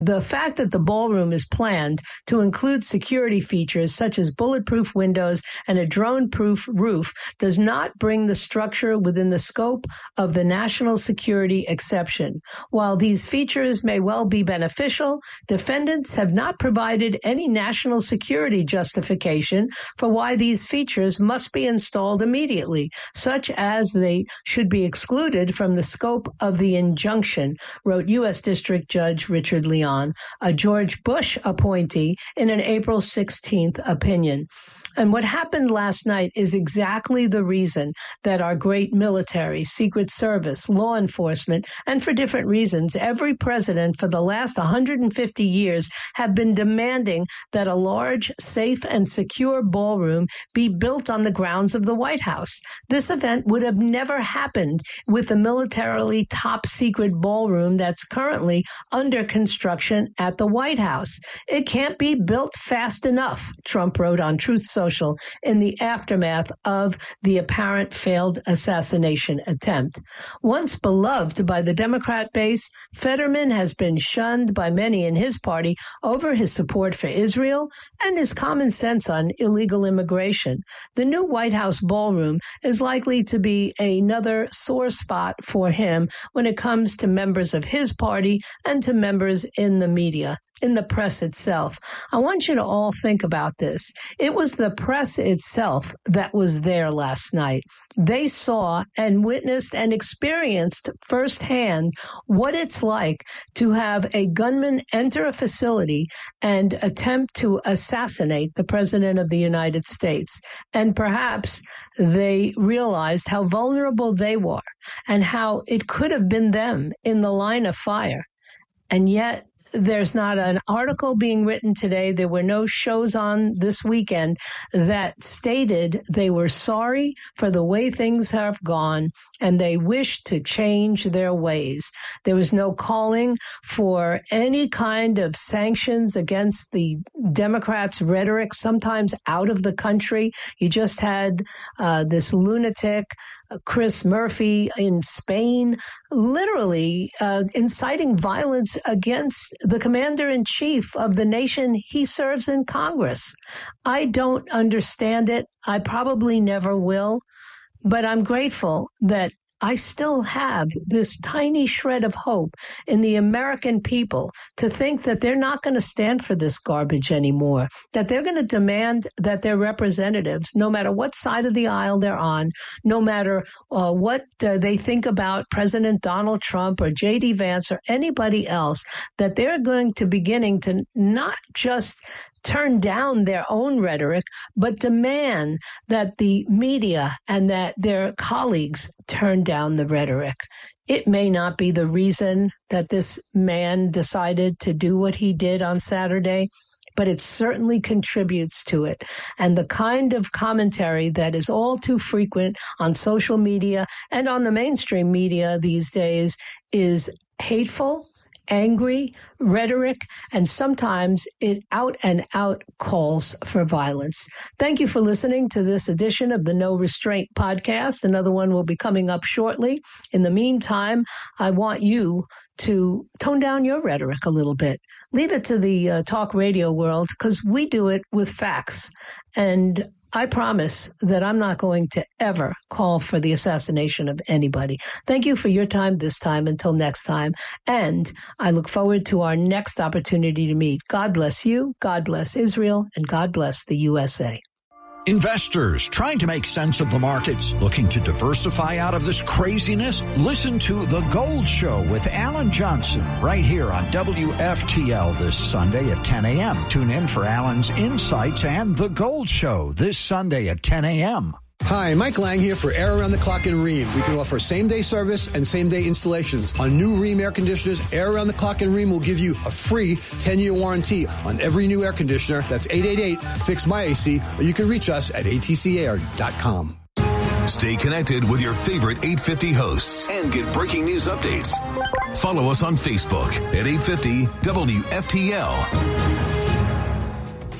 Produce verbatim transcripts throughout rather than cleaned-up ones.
The fact that the ballroom is planned to include security features such as bulletproof windows and a drone-proof roof does not bring the structure within the scope of the national security exception. While these features may well be beneficial, defendants have not provided any national security justification for why these features must be installed immediately, such as they should be excluded from the scope of the injunction, wrote U S District Judge Richard Leon, a George Bush appointee, in an April sixteenth opinion. And what happened last night is exactly the reason that our great military, Secret Service, law enforcement, and for different reasons, every president for the last one hundred fifty years have been demanding that a large, safe, and secure ballroom be built on the grounds of the White House. This event would have never happened with the militarily top-secret ballroom that's currently under construction at the White House. It can't be built fast enough, Trump wrote on Truth Social in the aftermath of the apparent failed assassination attempt. Once beloved by the Democrat base, Fetterman has been shunned by many in his party over his support for Israel and his common sense on illegal immigration. The new White House ballroom is likely to be another sore spot for him when it comes to members of his party and to members in the media, in the press itself. I want you to all think about this. It was the press itself that was there last night. They saw and witnessed and experienced firsthand what it's like to have a gunman enter a facility and attempt to assassinate the President of the United States. And perhaps they realized how vulnerable they were and how it could have been them in the line of fire. And yet, there's not an article being written today. There were no shows on this weekend that stated they were sorry for the way things have gone and they wish to change their ways. There was no calling for any kind of sanctions against the Democrats' rhetoric, sometimes out of the country. You just had uh, this lunatic Chris Murphy in Spain, literally uh, inciting violence against the commander-in-chief of the nation he serves in Congress. I don't understand it. I probably never will, but I'm grateful that I still have this tiny shred of hope in the American people to think that they're not going to stand for this garbage anymore, that they're going to demand that their representatives, no matter what side of the aisle they're on, no matter uh, what uh, they think about President Donald Trump or J D Vance or anybody else, that they're going to beginning to not just turn down their own rhetoric, but demand that the media and that their colleagues turn down the rhetoric. It may not be the reason that this man decided to do what he did on Saturday, but it certainly contributes to it. And the kind of commentary that is all too frequent on social media and on the mainstream media these days is hateful, angry rhetoric, and sometimes it out and out calls for violence. Thank you for listening to this edition of the No Restraint podcast. Another one will be coming up shortly. In the meantime, I want you to tone down your rhetoric a little bit. Leave it to the uh, talk radio world, because we do it with facts. And I promise that I'm not going to ever call for the assassination of anybody. Thank you for your time this time. Until next time. And I look forward to our next opportunity to meet. God bless you, God bless Israel, and God bless the U S A. Investors trying to make sense of the markets, looking to diversify out of this craziness? Listen to The Gold Show with Alan Johnson right here on W F T L this Sunday at ten a.m. Tune in for Alan's insights and The Gold Show this Sunday at ten a.m. Hi, Mike Lang here for Air Around the Clock in Rheem. We can offer same-day service and same-day installations. On new Rheem air conditioners, Air Around the Clock in Rheem will give you a free ten-year warranty on every new air conditioner. That's eight eight eight, fix my A C, or you can reach us at A T C air dot com. Stay connected with your favorite eight fifty hosts and get breaking news updates. Follow us on Facebook at eight fifty W F T L.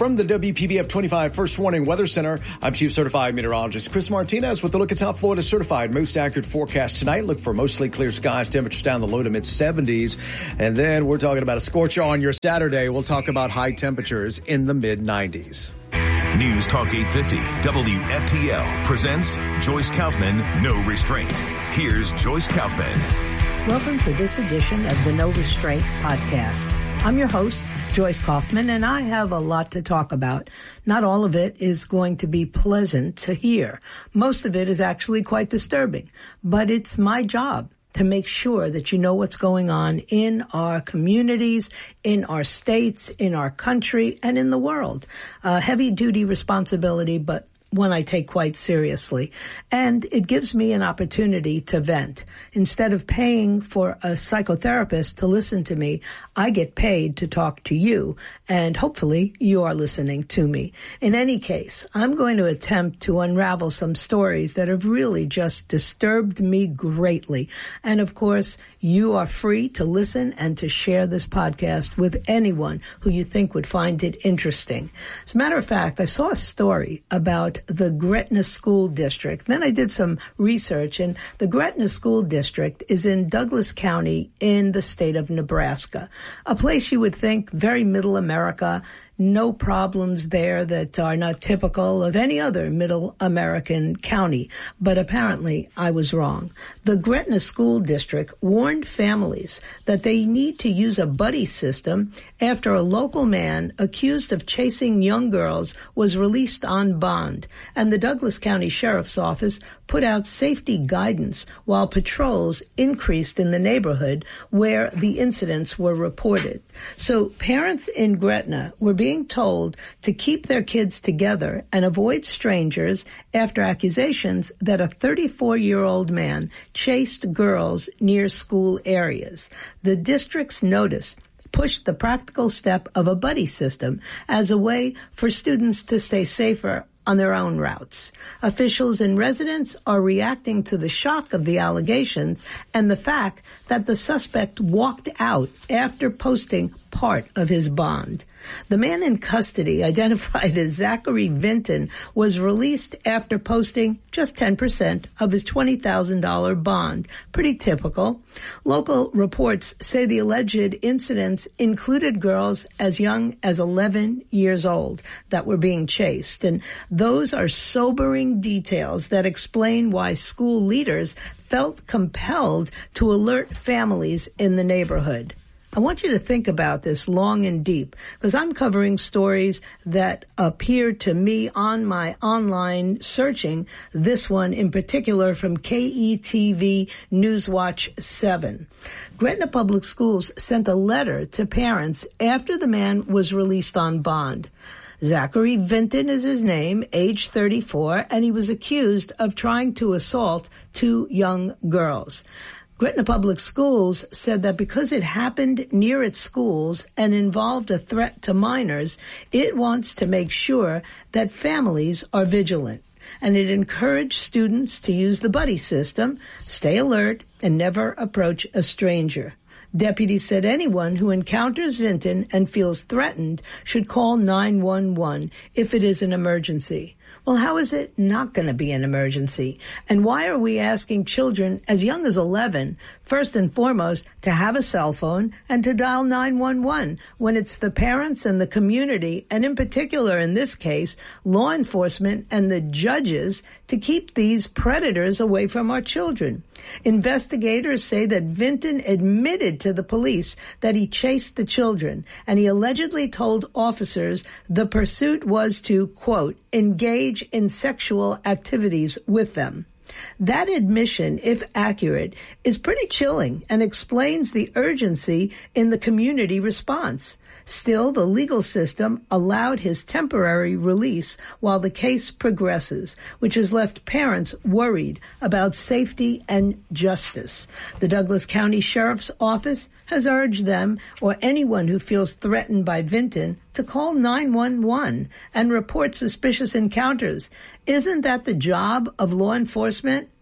From the W P B F twenty-five First Warning Weather Center, I'm Chief Certified Meteorologist Chris Martinez with a look at South Florida's certified most accurate forecast tonight. Look for mostly clear skies, temperatures down the low to mid seventies. And then we're talking about a scorcher on your Saturday. We'll talk about high temperatures in the mid nineties. News Talk eight fifty W F T L presents Joyce Kaufman, No Restraint. Here's Joyce Kaufman. Welcome to this edition of the No Restraint podcast. I'm your host, Joyce Kaufman, and I have a lot to talk about. Not all of it is going to be pleasant to hear. Most of it is actually quite disturbing, but it's my job to make sure that you know what's going on in our communities, in our states, in our country, and in the world. A heavy-duty responsibility, but one I take quite seriously. And it gives me an opportunity to vent. Instead of paying for a psychotherapist to listen to me, I get paid to talk to you, and hopefully you are listening to me. In any case, I'm going to attempt to unravel some stories that have really just disturbed me greatly. And of course, you are free to listen and to share this podcast with anyone who you think would find it interesting. As a matter of fact, I saw a story about the Gretna School District. Then I did some research, and the Gretna School District is in Douglas County in the state of Nebraska, a place you would think very middle America. No problems there that are not typical of any other middle American county. But apparently I was wrong. The Gretna School District warned families that they need to use a buddy system after a local man accused of chasing young girls was released on bond. And the Douglas County Sheriff's Office put out safety guidance while patrols increased in the neighborhood where the incidents were reported. So parents in Gretna were being told to keep their kids together and avoid strangers after accusations that a thirty-four-year-old man chased girls near school areas. The district's notice pushed the practical step of a buddy system as a way for students to stay safer on their own routes. Officials and residents are reacting to the shock of the allegations and the fact that the suspect walked out after posting part of his bond. The man in custody, identified as Zachary Vinton, was released after posting just ten percent of his twenty thousand dollars bond. Pretty typical. Local reports say the alleged incidents included girls as young as eleven years old that were being chased. And those are sobering details that explain why school leaders felt compelled to alert families in the neighborhood. I want you to think about this long and deep, because I'm covering stories that appear to me on my online searching, this one in particular from K E T V Newswatch seven. Gretna Public Schools sent a letter to parents after the man was released on bond. Zachary Vinton is his name, age thirty-four, and he was accused of trying to assault two young girls. Gretna Public Schools said that because it happened near its schools and involved a threat to minors, it wants to make sure that families are vigilant. And it encouraged students to use the buddy system, stay alert, and never approach a stranger. Deputies said anyone who encounters Vinton and feels threatened should call nine one one if it is an emergency. Well, how is it not going to be an emergency? And why are we asking children as young as eleven, first and foremost, to have a cell phone and to dial nine one one when it's the parents and the community, and in particular in this case, law enforcement and the judges, to keep these predators away from our children? Investigators say that Vinton admitted to the police that he chased the children, and he allegedly told officers the pursuit was to, quote, engage in sexual activities with them. That admission, if accurate, is pretty chilling and explains the urgency in the community response. Still, the legal system allowed his temporary release while the case progresses, which has left parents worried about safety and justice. The Douglas County Sheriff's Office has urged them or anyone who feels threatened by Vinton to call nine one one and report suspicious encounters. Isn't that the job of law enforcement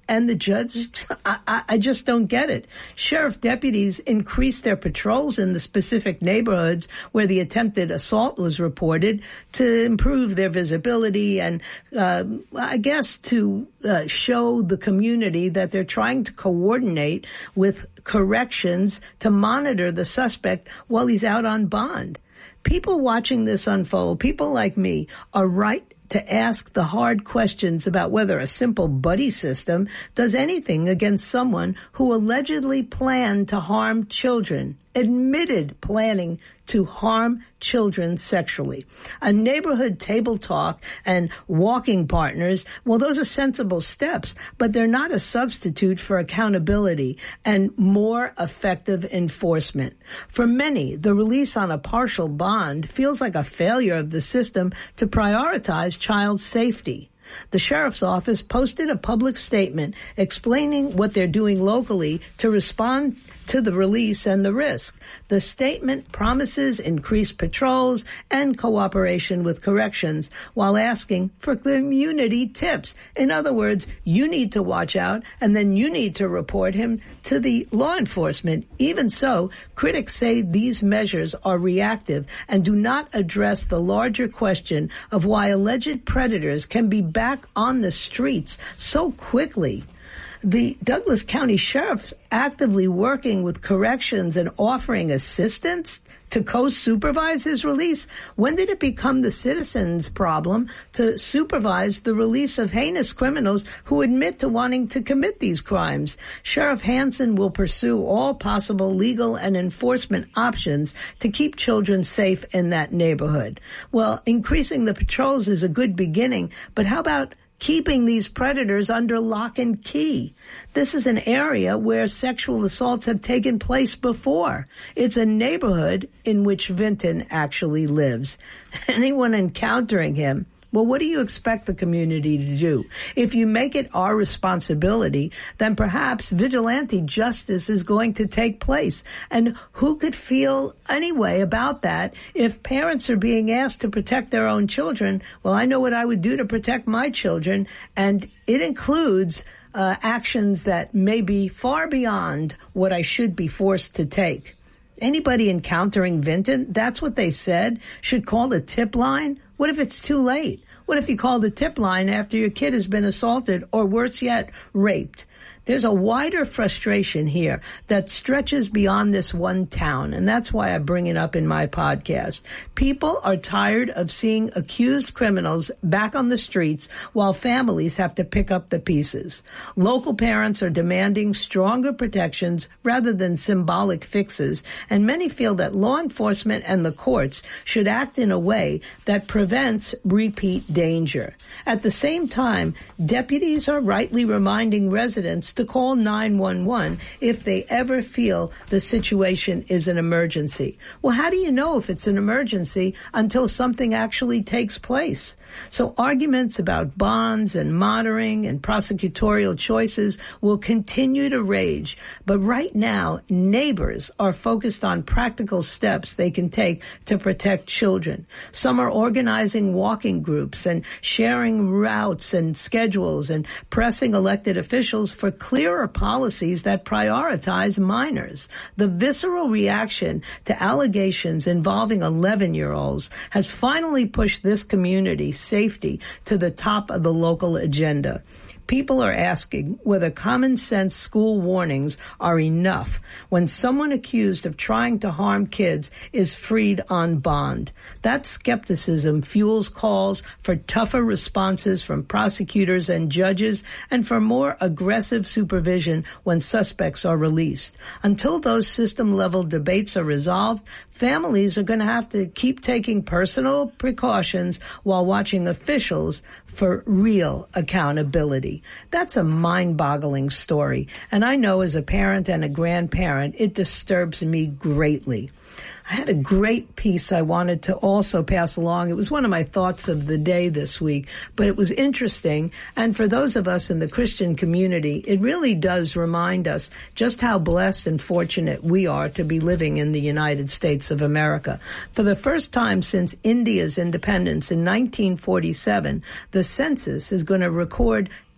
And the judge, I, I just don't get it. Sheriff deputies increased their patrols in the specific neighborhoods where the attempted assault was reported to improve their visibility and, uh, I guess, to uh, show the community that they're trying to coordinate with corrections to monitor the suspect while he's out on bond. People watching this unfold, people like me, are right to ask the hard questions about whether a simple buddy system does anything against someone who allegedly planned to harm children, admitted planning to harm children sexually. A neighborhood table talk and walking partners, well, those are sensible steps, but they're not a substitute for accountability and more effective enforcement. For many, the release on a partial bond feels like a failure of the system to prioritize child safety. The sheriff's office posted a public statement explaining what they're doing locally to respond to the release and the risk. The statement promises increased patrols and cooperation with corrections while asking for community tips. In other words, you need to watch out and then you need to report him to the law enforcement. Even so, critics say these measures are reactive and do not address the larger question of why alleged predators can be back on the streets so quickly. The Douglas County Sheriff's actively working with corrections and offering assistance to co-supervise his release. When did it become the citizens' problem to supervise the release of heinous criminals who admit to wanting to commit these crimes? Sheriff Hansen will pursue all possible legal and enforcement options to keep children safe in that neighborhood. Well, increasing the patrols is a good beginning, but how about keeping these predators under lock and key? This is an area where sexual assaults have taken place before. It's a neighborhood in which Vinton actually lives. Anyone encountering him, well, what do you expect the community to do? If you make it our responsibility, then perhaps vigilante justice is going to take place. And who could feel any way about that if parents are being asked to protect their own children? Well, I know what I would do to protect my children, and it includes uh, actions that may be far beyond what I should be forced to take. Anybody encountering Vinton, that's what they said, should call the tip line. What if it's too late? What if you call the tip line after your kid has been assaulted or, worse yet, raped? There's a wider frustration here that stretches beyond this one town, and that's why I bring it up in my podcast. People are tired of seeing accused criminals back on the streets while families have to pick up the pieces. Local parents are demanding stronger protections rather than symbolic fixes, and many feel that law enforcement and the courts should act in a way that prevents repeat danger. At the same time, deputies are rightly reminding residents to call nine one one if they ever feel the situation is an emergency. Well, how do you know if it's an emergency until something actually takes place? So arguments about bonds and monitoring and prosecutorial choices will continue to rage. But right now, neighbors are focused on practical steps they can take to protect children. Some are organizing walking groups and sharing routes and schedules and pressing elected officials for clearer policies that prioritize minors. The visceral reaction to allegations involving eleven-year-olds has finally pushed this community safety to the top of the local agenda. People are asking whether common sense school warnings are enough when someone accused of trying to harm kids is freed on bond. That skepticism fuels calls for tougher responses from prosecutors and judges and for more aggressive supervision when suspects are released. Until those system-level debates are resolved, families are going to have to keep taking personal precautions while watching officials for real accountability. That's a mind-boggling story, and I know as a parent and a grandparent, it disturbs me greatly. I had a great piece I wanted to also pass along. It was one of my thoughts of the day this week, but it was interesting. And for those of us in the Christian community, it really does remind us just how blessed and fortunate we are to be living in the United States of America. For the first time since India's independence in nineteen forty-seven, the census is going to record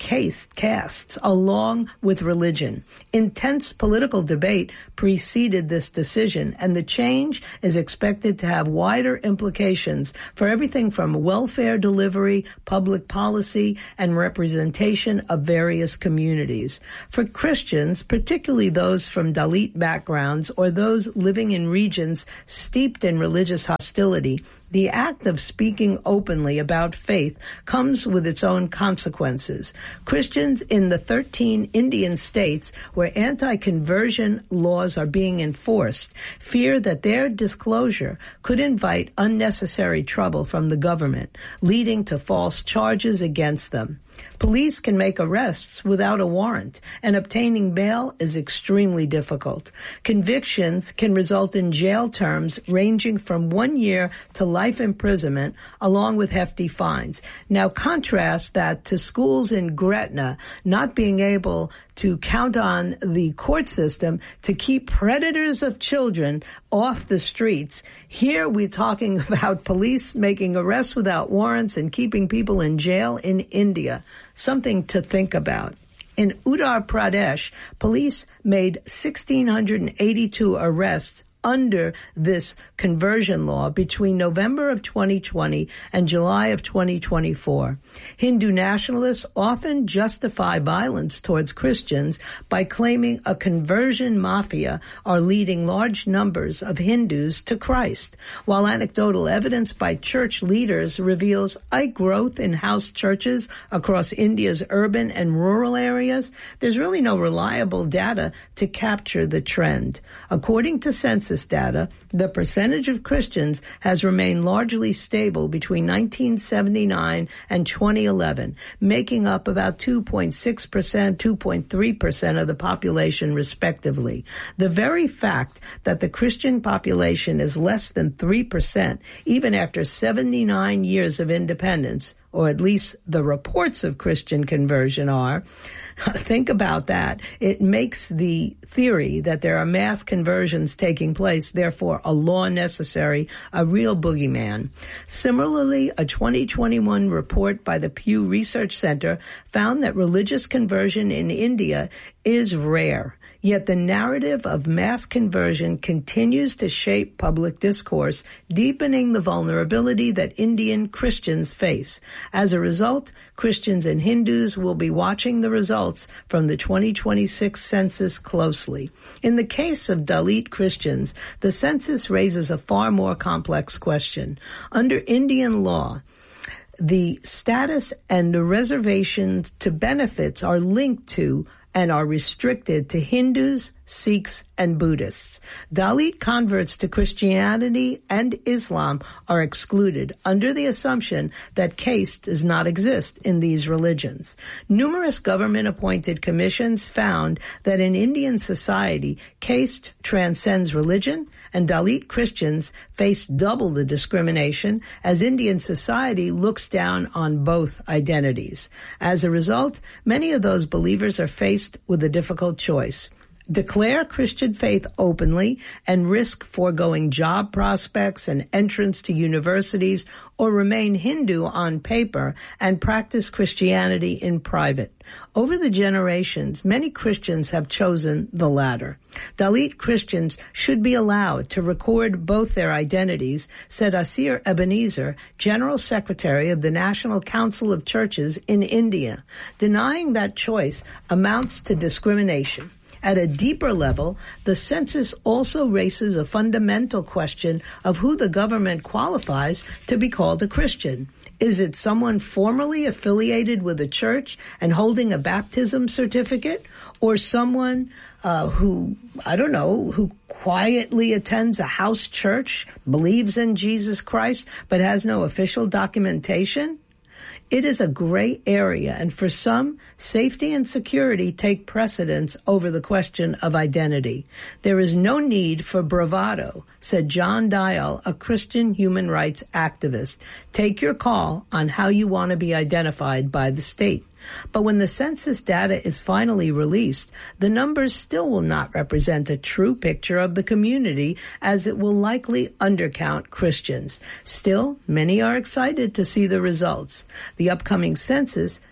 caste, castes along with religion. Intense political debate preceded this decision, and the change is expected to have wider implications for everything from welfare delivery, public policy, and representation of various communities. For Christians, particularly those from Dalit backgrounds or those living in regions steeped in religious hostility, the act of speaking openly about faith comes with its own consequences. Christians in the thirteen Indian states where anti-conversion laws are being enforced fear that their disclosure could invite unnecessary trouble from the government, leading to false charges against them. Police can make arrests without a warrant, and obtaining bail is extremely difficult. Convictions can result in jail terms ranging from one year to life imprisonment, along with hefty fines. Now contrast that to schools in Gretna not being able to count on the court system to keep predators of children off the streets. Here we're talking about police making arrests without warrants and keeping people in jail in India. Something to think about. In Uttar Pradesh, police made one thousand six hundred eighty-two arrests under this conversion law between November of twenty twenty and July of twenty twenty-four. Hindu nationalists often justify violence towards Christians by claiming a conversion mafia are leading large numbers of Hindus to Christ, while anecdotal evidence by church leaders reveals a growth in house churches across India's urban and rural areas. There's really no reliable data to capture the trend. According to census data, the percentage of Christians has remained largely stable between nineteen seventy-nine and twenty eleven, making up about two point six percent, two point three percent of the population respectively. The very fact that the Christian population is less than three percent, even after seventy-nine years of independence, or at least the reports of Christian conversion are, think about that. It makes the theory that there are mass conversions taking place, therefore a law necessary, a real boogeyman. Similarly, a twenty twenty-one report by the Pew Research Center found that religious conversion in India is rare. Yet the narrative of mass conversion continues to shape public discourse, deepening the vulnerability that Indian Christians face. As a result, Christians and Hindus will be watching the results from the twenty twenty-six census closely. In the case of Dalit Christians, the census raises a far more complex question. Under Indian law, the status and the reservation to benefits are linked to and are restricted to Hindus, Sikhs, and Buddhists. Dalit converts to Christianity and Islam are excluded under the assumption that caste does not exist in these religions. Numerous government-appointed commissions found that in Indian society, caste transcends religion, and Dalit Christians face double the discrimination as Indian society looks down on both identities. As a result, many of those believers are faced with a difficult choice. Declare Christian faith openly and risk foregoing job prospects and entrance to universities, or remain Hindu on paper and practice Christianity in private. Over the generations, many Christians have chosen the latter. Dalit Christians should be allowed to record both their identities, said Asir Ebenezer, General Secretary of the National Council of Churches in India. Denying that choice amounts to discrimination. At a deeper level, the census also raises a fundamental question of who the government qualifies to be called a Christian. Is it someone formerly affiliated with a church and holding a baptism certificate, or someone uh, who, I don't know, who quietly attends a house church, believes in Jesus Christ, but has no official documentation? It is a gray area, and for some, safety and security take precedence over the question of identity. There is no need for bravado, said John Dial, a Christian human rights activist. Take your call on how you want to be identified by the state. But when the census data is finally released, the numbers still will not represent a true picture of the community, as it will likely undercount Christians. Still, many are excited to see the results. The upcoming census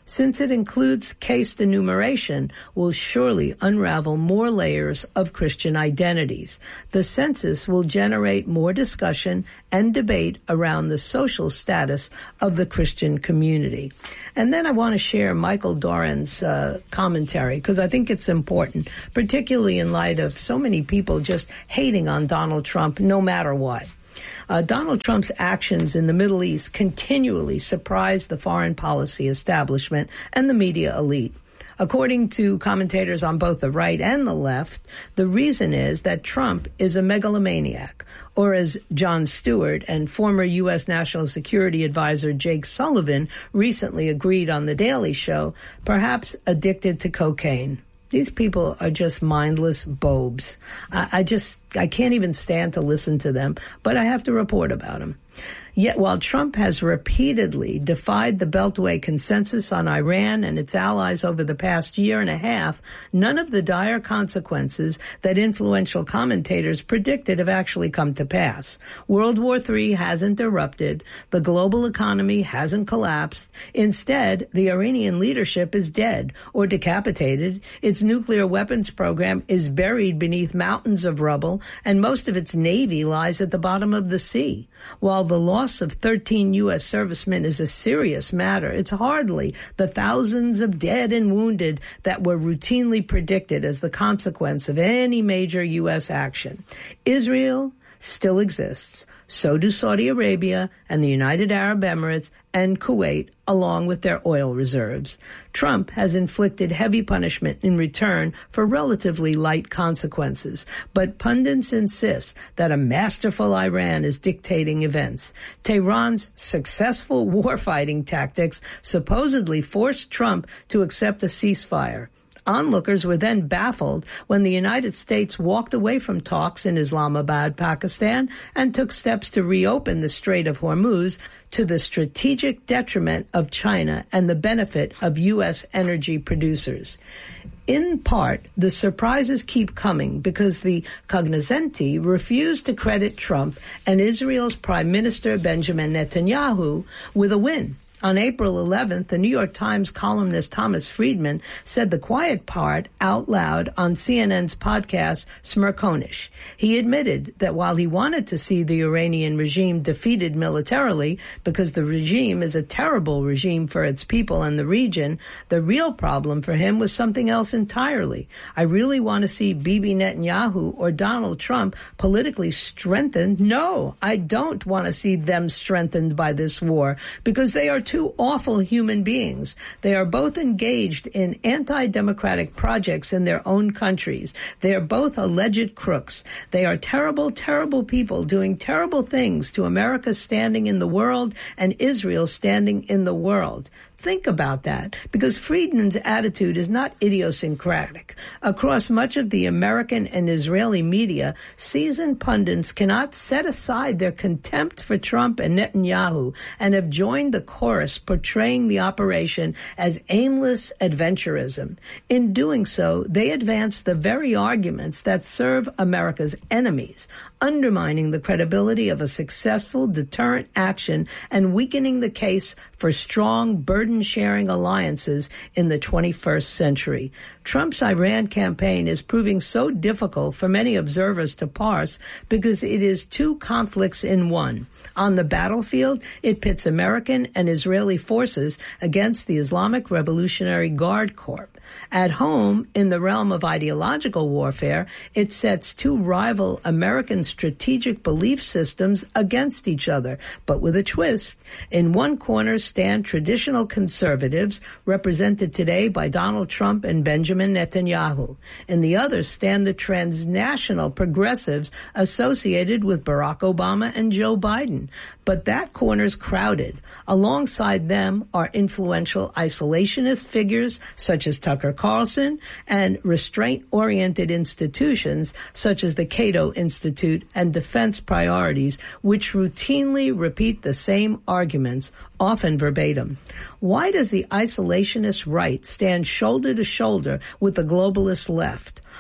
since it includes caste enumeration, will surely unravel more layers of Christian identities. The census will generate more discussion and debate around the social status of the Christian community. And then I want to share Michael Doran's uh, commentary, because I think it's important, particularly in light of so many people just hating on Donald Trump no matter what. Uh, Donald Trump's actions in the Middle East continually surprise the foreign policy establishment and the media elite. According to commentators on both the right and the left, the reason is that Trump is a megalomaniac, or as Jon Stewart and former U S National Security Advisor Jake Sullivan recently agreed on The Daily Show, perhaps addicted to cocaine. These people are just mindless bobes. I, I just, I can't even stand to listen to them, but I have to report about them. Yet while Trump has repeatedly defied the Beltway consensus on Iran and its allies over the past year and a half, none of the dire consequences that influential commentators predicted have actually come to pass. World War Three hasn't erupted. The global economy hasn't collapsed. Instead, the Iranian leadership is dead or decapitated. Its nuclear weapons program is buried beneath mountains of rubble, and most of its navy lies at the bottom of the sea. While the loss of thirteen U S servicemen is a serious matter, it's hardly the thousands of dead and wounded that were routinely predicted as the consequence of any major U S action. Israel still exists. So do Saudi Arabia and the United Arab Emirates and Kuwait, along with their oil reserves. Trump has inflicted heavy punishment in return for relatively light consequences, but pundits insist that a masterful Iran is dictating events. Tehran's successful warfighting tactics supposedly forced Trump to accept a ceasefire. Onlookers were then baffled when the United States walked away from talks in Islamabad, Pakistan, and took steps to reopen the Strait of Hormuz to the strategic detriment of China and the benefit of U S energy producers. In part, the surprises keep coming because the cognoscenti refuse to credit Trump and Israel's Prime Minister Benjamin Netanyahu with a win. On April eleventh, the New York Times columnist Thomas Friedman said the quiet part out loud on C N N's podcast Smerconish. He admitted that while he wanted to see the Iranian regime defeated militarily because the regime is a terrible regime for its people and the region, the real problem for him was something else entirely. I really want to see Bibi Netanyahu or Donald Trump politically strengthened. No, I don't want to see them strengthened by this war because they are two awful human beings. They are both engaged in anti-democratic projects in their own countries. They are both alleged crooks. They are terrible, terrible people doing terrible things to America's standing in the world and Israel's standing in the world. Think about that, because Friedman's attitude is not idiosyncratic. Across much of the American and Israeli media, seasoned pundits cannot set aside their contempt for Trump and Netanyahu and have joined the chorus portraying the operation as aimless adventurism. In doing so, they advance the very arguments that serve America's enemies, undermining the credibility of a successful deterrent action and weakening the case for strong burden-sharing alliances in the twenty-first century. Trump's Iran campaign is proving so difficult for many observers to parse because it is two conflicts in one. On the battlefield, it pits American and Israeli forces against the Islamic Revolutionary Guard Corps. At home, in the realm of ideological warfare, it sets two rival American strategic belief systems against each other, but with a twist. In one corner stand traditional conservatives, represented today by Donald Trump and Benjamin Netanyahu. In the other stand the transnational progressives associated with Barack Obama and Joe Biden. But that corner's crowded. Alongside them are influential isolationist figures such as Tucker Carlson and restraint-oriented institutions such as the Cato Institute and Defense Priorities, which routinely repeat the same arguments, often verbatim. Why does the isolationist right stand shoulder to shoulder with the globalist left?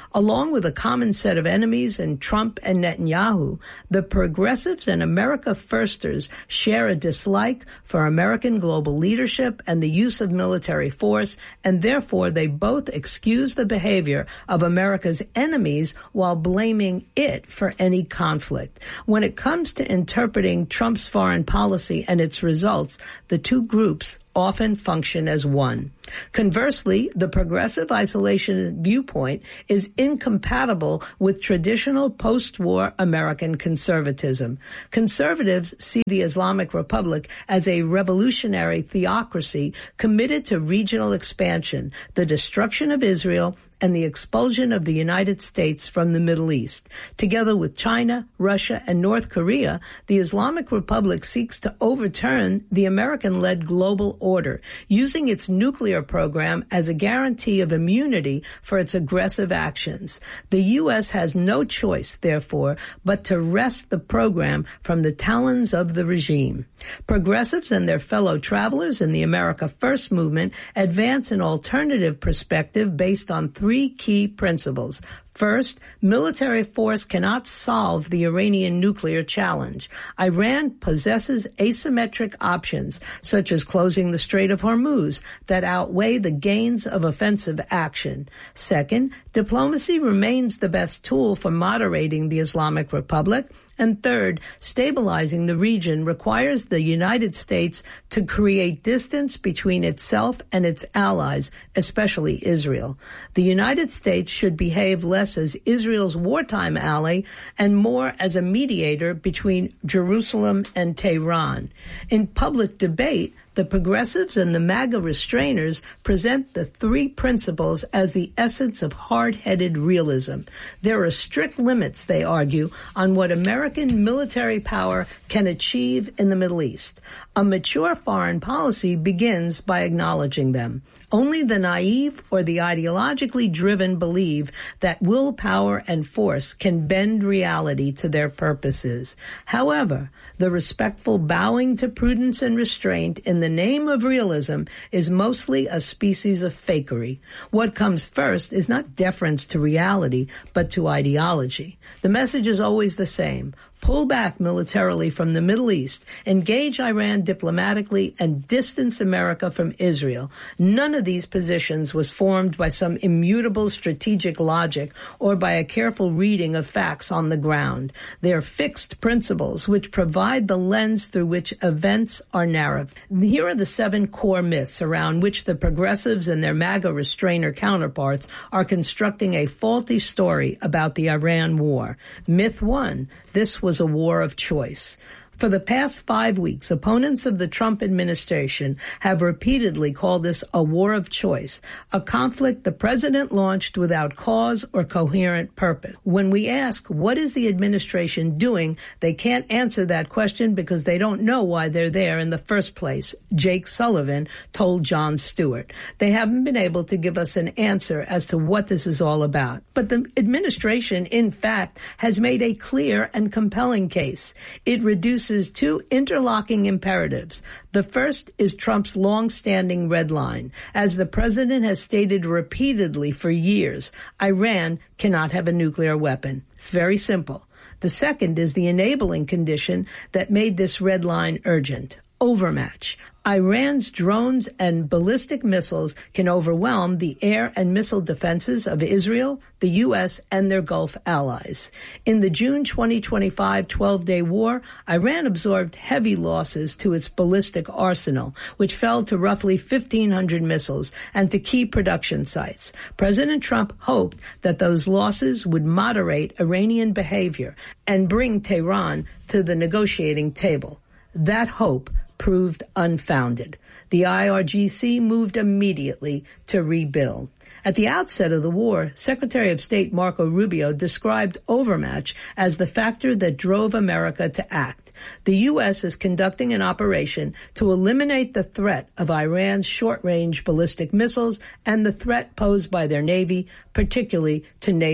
Along with a common set of enemies in Trump and Netanyahu, the progressives and America Firsters share a dislike for American global leadership and the use of military force, and therefore they both excuse the behavior of America's enemies while blaming it for any conflict. When it comes to interpreting Trump's foreign policy and its results, the two groups often function as one. Conversely, the progressive isolation viewpoint is incompatible with traditional post-war American conservatism. Conservatives see the Islamic Republic as a revolutionary theocracy committed to regional expansion, the destruction of Israel, and the expulsion of the United States from the Middle East. Together with China, Russia, and North Korea, the Islamic Republic seeks to overturn the American-led global order, using its nuclear program as a guarantee of immunity for its aggressive actions. The U S has no choice, therefore, but to wrest the program from the talons of the regime. Progressives and their fellow travelers in the America First movement advance an alternative perspective based on three Three key principles. First, military force cannot solve the Iranian nuclear challenge. Iran possesses asymmetric options, such as closing the Strait of Hormuz, that outweigh the gains of offensive action. Second, diplomacy remains the best tool for moderating the Islamic Republic. And third, stabilizing the region requires the United States to create distance between itself and its allies, especially Israel. The United States should behave less as Israel's wartime ally and more as a mediator between Jerusalem and Tehran. In public debate, the progressives and the MAGA restrainers present the three principles as the essence of hard-headed realism. There are strict limits, they argue, on what American military power can achieve in the Middle East. A mature foreign policy begins by acknowledging them. Only the naive or the ideologically driven believe that willpower and force can bend reality to their purposes. However, the respectful bowing to prudence and restraint in the name of realism is mostly a species of fakery. What comes first is not deference to reality, but to ideology. The message is always the same. Pull back militarily from the Middle East, engage Iran diplomatically, and distance America from Israel. None of these positions was formed by some immutable strategic logic or by a careful reading of facts on the ground. They are fixed principles which provide the lens through which events are narrated. Here are the seven core myths around which the progressives and their MAGA restrainer counterparts are constructing a faulty story about the Iran war. Myth one, this was a war of choice. For the past five weeks, opponents of the Trump administration have repeatedly called this a war of choice, a conflict the president launched without cause or coherent purpose. When we ask, what is the administration doing, they can't answer that question because they don't know why they're there in the first place, Jake Sullivan told Jon Stewart. They haven't been able to give us an answer as to what this is all about. But the administration, in fact, has made a clear and compelling case. It reduces two interlocking imperatives. The first is Trump's long-standing red line. As the president has stated repeatedly for years, Iran cannot have a nuclear weapon. It's very simple. The second is the enabling condition that made this red line urgent. Overmatch. Iran's drones and ballistic missiles can overwhelm the air and missile defenses of Israel, the U S, and their Gulf allies. In the June twenty twenty-five twelve-day war, Iran absorbed heavy losses to its ballistic arsenal, which fell to roughly fifteen hundred missiles and to key production sites. President Trump hoped that those losses would moderate Iranian behavior and bring Tehran to the negotiating table. That hope proved unfounded. The I R G C moved immediately to rebuild. At the outset of the war, Secretary of State Marco Rubio described overmatch as the factor that drove America to act. The U S is conducting an operation to eliminate the threat of Iran's short-range ballistic missiles and the threat posed by their Navy, particularly to naval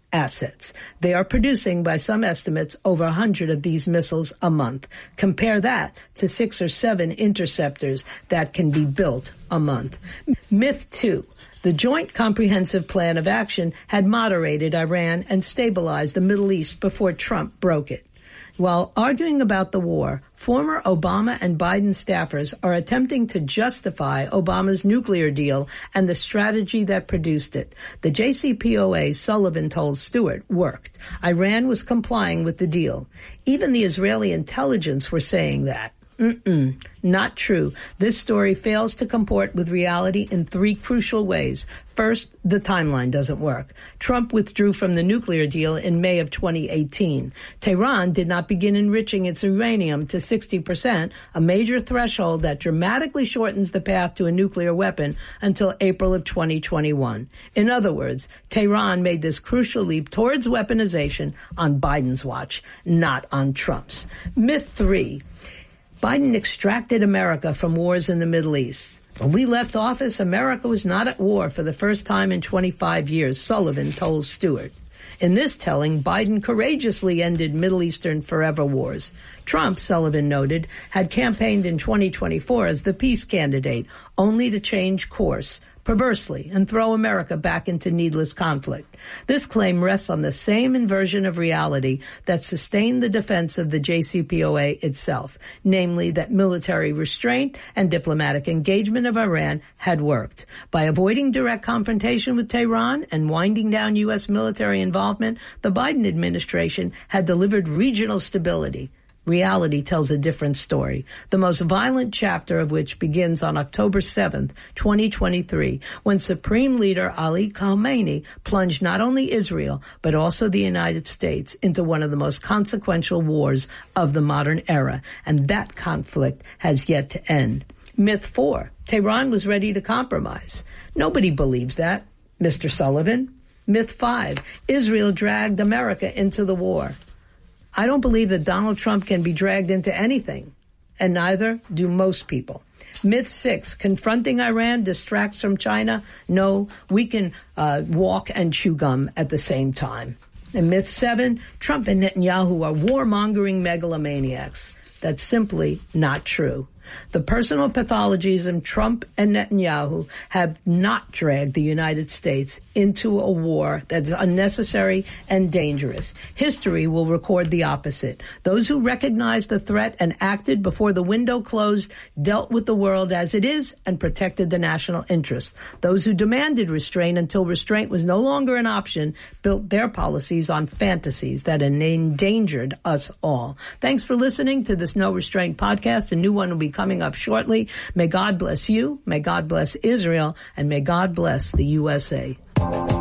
assets. They are producing, by some estimates, over one hundred of these missiles a month. Compare that to six or seven interceptors that can be built a month. Myth two. The Joint Comprehensive Plan of Action had moderated Iran and stabilized the Middle East before Trump broke it. While arguing about the war, former Obama and Biden staffers are attempting to justify Obama's nuclear deal and the strategy that produced it. The J C P O A, Sullivan told Stewart, worked. Iran was complying with the deal. Even the Israeli intelligence were saying that. Mm-mm, not true. This story fails to comport with reality in three crucial ways. First, the timeline doesn't work. Trump withdrew from the nuclear deal in May of twenty eighteen. Tehran did not begin enriching its uranium to sixty percent, a major threshold that dramatically shortens the path to a nuclear weapon, until April of twenty twenty-one. In other words, Tehran made this crucial leap towards weaponization on Biden's watch, not on Trump's. Myth three. Biden extracted America from wars in the Middle East. When we left office, America was not at war for the first time in twenty-five years, Sullivan told Stewart. In this telling, Biden courageously ended Middle Eastern forever wars. Trump, Sullivan noted, had campaigned in twenty twenty-four as the peace candidate, only to change course, perversely, and throw America back into needless conflict. This claim rests on the same inversion of reality that sustained the defense of the J C P O A itself, namely that military restraint and diplomatic engagement of Iran had worked. By avoiding direct confrontation with Tehran and winding down U S military involvement, the Biden administration had delivered regional stability. Reality tells a different story, the most violent chapter of which begins on October seventh, twenty twenty-three, when Supreme Leader Ali Khamenei plunged not only Israel, but also the United States into one of the most consequential wars of the modern era. And that conflict has yet to end. Myth four, Tehran was ready to compromise. Nobody believes that, Mister Sullivan. Myth five, Israel dragged America into the war. I don't believe that Donald Trump can be dragged into anything, and neither do most people. Myth six, confronting Iran distracts from China. No, we can uh, walk and chew gum at the same time. And myth seven, Trump and Netanyahu are warmongering megalomaniacs. That's simply not true. The personal pathologies of Trump and Netanyahu have not dragged the United States into a war that's unnecessary and dangerous. History will record the opposite. Those who recognized the threat and acted before the window closed dealt with the world as it is and protected the national interest. Those who demanded restraint until restraint was no longer an option built their policies on fantasies that endangered us all. Thanks for listening to this No Restraint podcast. A new one will be coming up shortly. May God bless you, may God bless Israel, and may God bless the U S A.